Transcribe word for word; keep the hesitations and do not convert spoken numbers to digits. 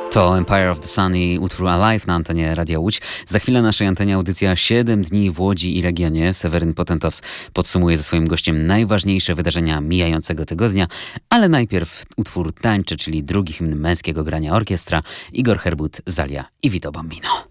To Empire of the Sun i utwór Alive na antenie Radia Łódź. Za chwilę naszej antenie audycja siedem dni w Łodzi i regionie. Seweryn Potentas podsumuje ze swoim gościem najważniejsze wydarzenia mijającego tygodnia, ale najpierw utwór Tańczy, czyli drugi hymn męskiego grania orkiestra, Igor Herbut, Zalia i Vito Bambino.